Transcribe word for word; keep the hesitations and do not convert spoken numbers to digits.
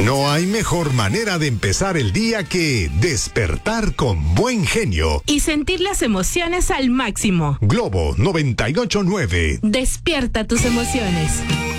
No hay mejor manera de empezar el día que despertar con buen genio y sentir las emociones al máximo. Globo noventa y ocho punto nueve. Despierta tus emociones.